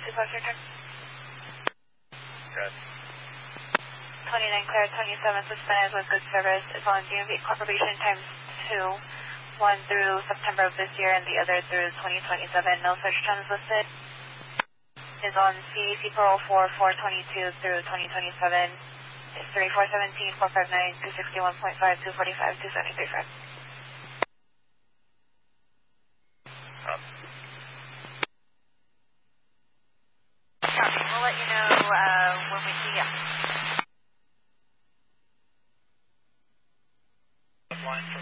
departure time. Good. 29 clear, 27 suspended with good service. It's on DMV confirmation times 2, one through September of this year and the other through 2027. No such terms listed. Is on CAC parole 422 through 2027. It's 3417, 459, 261.5, 245, 273.